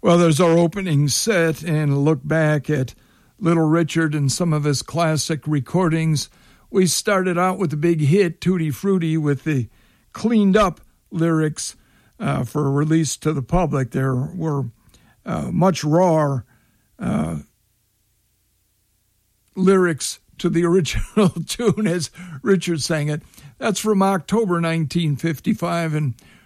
Well, there's our opening set and a look back at Little Richard and some of his classic recordings. We started out with the big hit, Tutti Frutti, with the cleaned up lyrics for release to the public. There were much rawer lyrics to the original tune as Richard sang it. That's from October 1955, and